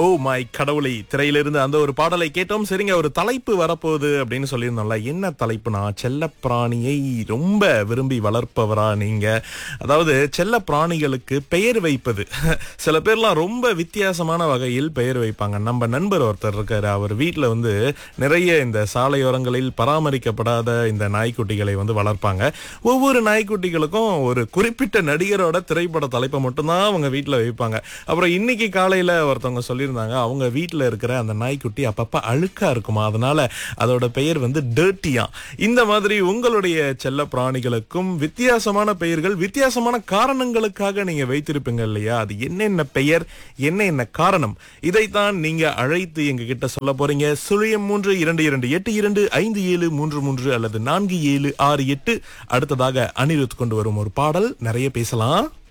Oh my கடவுளை திரையிலிருந்து அந்த ஒரு பாடலை கேட்டோம். சரிங்க, ஒரு தலைப்பு வரப்போகுது அப்படின்னு சொல்லியிருந்தோம்ல. என்ன தலைப்புனா, செல்ல பிராணியை ரொம்ப விரும்பி வளர்ப்பவரா நீங்க? அதாவது செல்ல பிராணிகளுக்கு பெயர் வைப்பது சில பேர்லாம் ரொம்ப வித்தியாசமான வகையில் பெயர் வைப்பாங்க. நம்ம நண்பர் ஒருத்தர் இருக்காரு, அவர் வீட்டுல நிறைய இந்த சாலையோரங்களில் பராமரிக்கப்படாத இந்த நாய்க்குட்டிகளை வளர்ப்பாங்க. ஒவ்வொரு நாய்க்குட்டிகளுக்கும் ஒரு குறிப்பிட்ட நடிகரோட திரைப்பட தலைப்பை மட்டும்தான் அவங்க வீட்டுல வைப்பாங்க. அப்புறம் இன்னைக்கு காலையில ஒருத்தவங்க சொல்லியிருந்தாங்க, அவங்க வீட்டுல இருக்கிற அந்த நாய்க்குட்டி அப்பப்ப அழுக்கா இருக்குமா, அதனால அதோட பெயர் டர்ட்டியா. இந்த மாதிரி உங்களுடைய செல்ல பிராணிகளுக்கும் வித்தியாசமான பெயர்கள், வித்தியாசமான காரணங்களுக்காக நீங்க வைத்திருப்பீங்க இல்லையா? அது என்னென்ன பெயர், என்ன காரணம், இதைத்தான் நீங்க அழைத்து எங்க கிட்ட சொல்ல போறீங்க. 0322825733 அல்லது 4768. அடுத்ததாக அனிருத் கொண்டு வரும் ஒரு பாடல், நிறைய பேசலாம்.